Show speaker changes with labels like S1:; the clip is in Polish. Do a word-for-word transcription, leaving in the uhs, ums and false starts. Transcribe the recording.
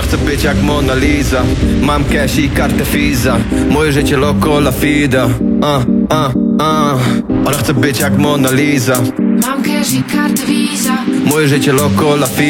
S1: chcę być jak Mona Lisa. Mam cash i kartę Visa. Moje życie loco la fida. uh, uh, uh. Ona chce być jak Mona Lisa.
S2: Mam cash i kartę Visa.
S1: Moje życie loco la fida.